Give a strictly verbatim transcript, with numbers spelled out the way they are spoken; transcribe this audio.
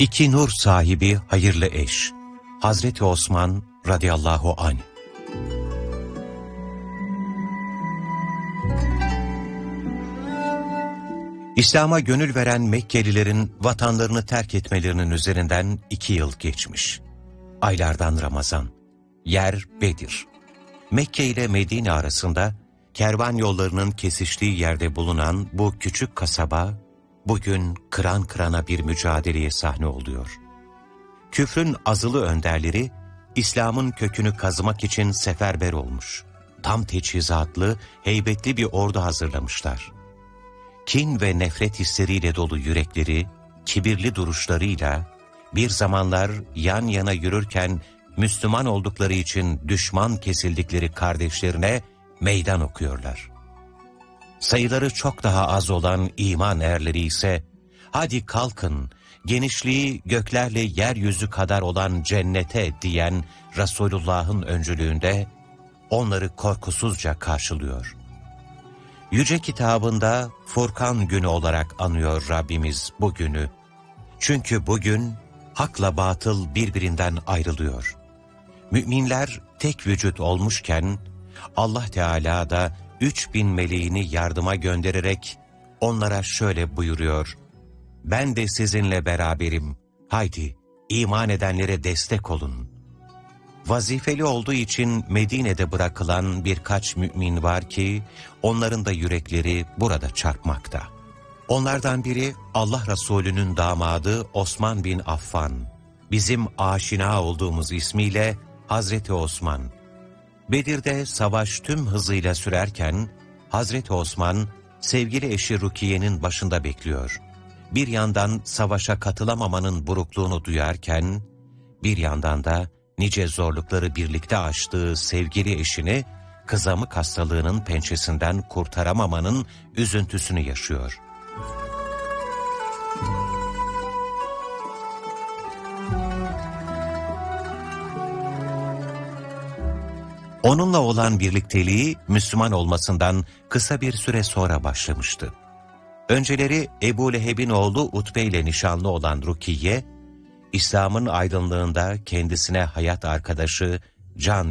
İki nur sahibi hayırlı eş. Hazreti Osman radıyallahu anh. İslam'a gönül veren Mekkelilerin vatanlarını terk etmelerinin üzerinden iki yıl geçmiş. Aylardan Ramazan. Yer Bedir. Mekke ile Medine arasında kervan yollarının kesiştiği yerde bulunan bu küçük kasaba, bugün kıran kırana bir mücadeleye sahne oluyor. Küfrün azılı önderleri, İslam'ın kökünü kazımak için seferber olmuş. Tam teçhizatlı, heybetli bir ordu hazırlamışlar. Kin ve nefret hisleriyle dolu yürekleri, kibirli duruşlarıyla, bir zamanlar yan yana yürürken Müslüman oldukları için düşman kesildikleri kardeşlerine meydan okuyorlar. Sayıları çok daha az olan iman erleri ise, hadi kalkın, genişliği göklerle yeryüzü kadar olan cennete diyen Resulullah'ın öncülüğünde onları korkusuzca karşılıyor. Yüce kitabında Furkan günü olarak anıyor Rabbimiz bu günü. Çünkü bugün hakla batıl birbirinden ayrılıyor. Müminler tek vücut olmuşken Allah Teala da üç bin meleğini yardıma göndererek onlara şöyle buyuruyor: ben de sizinle beraberim, haydi iman edenlere destek olun. Vazifeli olduğu için Medine'de bırakılan birkaç mümin var ki onların da yürekleri burada çarpmakta. Onlardan biri Allah Resulü'nün damadı Osman bin Affan, bizim aşina olduğumuz ismiyle Hazreti Osman. Bedir'de savaş tüm hızıyla sürerken Hazreti Osman sevgili eşi Rukiye'nin başında bekliyor. Bir yandan savaşa katılamamanın burukluğunu duyarken, bir yandan da nice zorlukları birlikte aştığı sevgili eşini kızamık hastalığının pençesinden kurtaramamanın üzüntüsünü yaşıyor. Onunla olan birlikteliği Müslüman olmasından kısa bir süre sonra başlamıştı. Önceleri Ebu Leheb'in oğlu Utbe ile nişanlı olan Rukiye, İslam'ın aydınlığında kendisine hayat arkadaşı, can